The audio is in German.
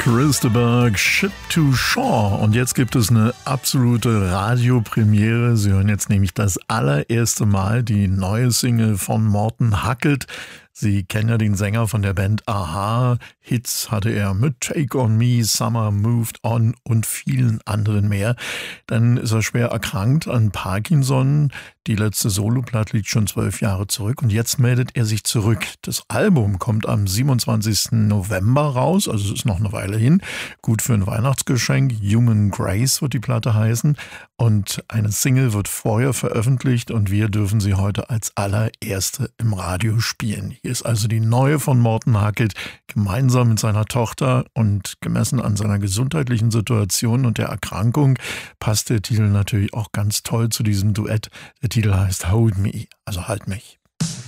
Christeberg, Ship to Shore. Und jetzt gibt es eine absolute Radiopremiere. Sie hören jetzt nämlich das allererste Mal die neue Single von Morten Hackelt. Sie kennen ja den Sänger von der Band Aha. Hits hatte er mit Take on Me, Summer Moved On und vielen anderen mehr. Dann ist er schwer erkrankt an Parkinson. Die letzte Soloplatte liegt schon 12 Jahre zurück und jetzt meldet er sich zurück. Das Album kommt am 27. November raus, also es ist noch eine Weile hin. Gut für ein Weihnachtsgeschenk. Human Grace wird die Platte heißen und eine Single wird vorher veröffentlicht und wir dürfen sie heute als allererste im Radio spielen. Hier ist also die neue von Morten Hackelt, gemeinsam mit seiner Tochter, und gemessen an seiner gesundheitlichen Situation und der Erkrankung passt der Titel natürlich auch ganz toll zu diesem Duett. Der Titel heißt Hold Me, also Halt mich.